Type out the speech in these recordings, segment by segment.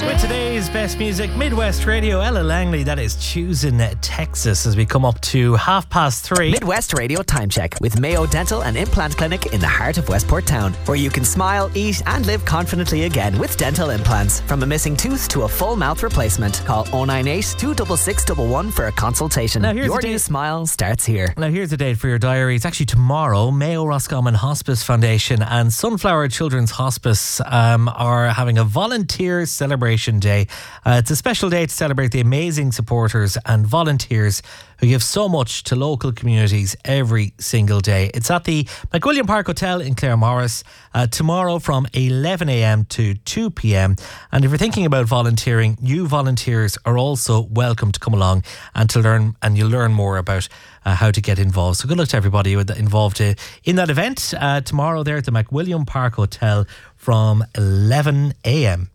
With today's best music, Midwest Radio, Ella Langley, that is choosing Texas as we come up to 3:30. Midwest Radio Time Check with Mayo Dental and Implant Clinic in the heart of Westport Town, where you can smile, eat and live confidently again with dental implants. From a missing tooth to a full mouth replacement. Call 098 266 11 for a consultation. Now here's your the new date. smile starts here. Now here's the date for your diary. It's actually tomorrow. Mayo Roscommon Hospice Foundation and Sunflower Children's Hospice are having a volunteer celebration day. It's a special day to celebrate the amazing supporters and volunteers who give so much to local communities every single day. It's at the McWilliam Park Hotel in Claremorris tomorrow from 11 a.m. to 2 p.m. And if you're thinking about volunteering, new volunteers are also welcome to come along and to learn, and you'll learn more about how to get involved. So good luck to everybody involved in that event tomorrow there at the McWilliam Park Hotel from 11 a.m.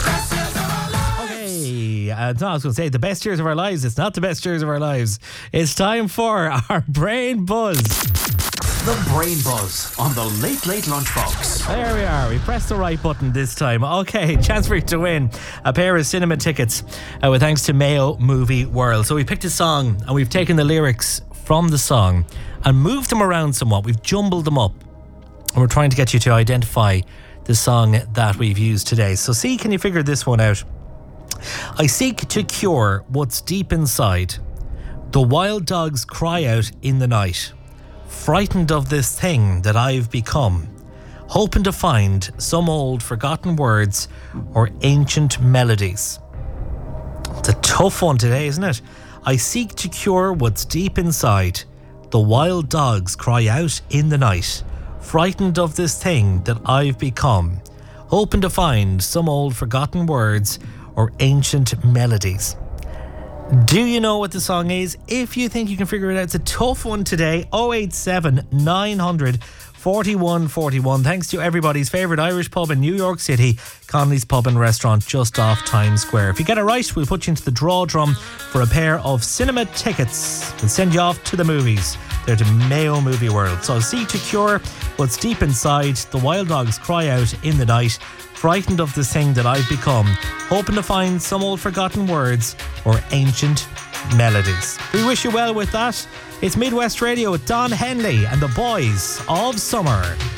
No, I was going to say the best years of our lives. It's not the best years of our lives. It's time for our Brain Buzz. The Brain Buzz on the Late Late Lunchbox. There we are. We pressed the right button this time. Okay, chance for you to win a pair of cinema tickets with thanks to Mayo Movie World. So we picked a song and we've taken the lyrics from the song and moved them around somewhat. We've jumbled them up and we're trying to get you to identify the song that we've used today. So see, can you figure this one out? I seek to cure what's deep inside. The wild dogs cry out in the night, frightened of this thing that I've become, hoping to find some old forgotten words or ancient melodies. It's a tough one today, isn't it? I seek to cure what's deep inside. The wild dogs cry out in the night, frightened of this thing that I've become, hoping to find some old forgotten words or ancient melodies. Do you know what the song is? If you think you can figure it out, it's a tough one today. 087 900 4141. Thanks to everybody's favourite Irish pub in New York City, Connolly's Pub and Restaurant, just off Times Square. If you get it right, we'll put you into the draw drum for a pair of cinema tickets and send you off to the movies. They're to Mayo Movie World. So seek to cure what's deep inside. The wild dogs cry out in the night, frightened of this thing that I've become, hoping to find some old forgotten words or ancient melodies. We wish you well with that. It's Midwest Radio with Don Henley and the Boys of Summer.